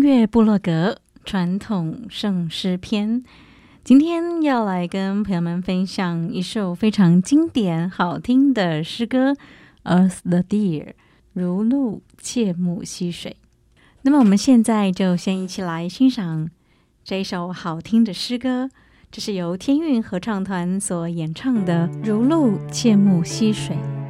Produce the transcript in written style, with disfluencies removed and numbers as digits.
乐部落格传统圣诗篇，今天要来跟朋友们分享一首非常经典好听的诗歌 As the deer 如鹿切慕溪水。那么我们现在就先一起来欣赏这一首好听的诗歌，这是由天韵合唱团所演唱的如鹿切慕溪水。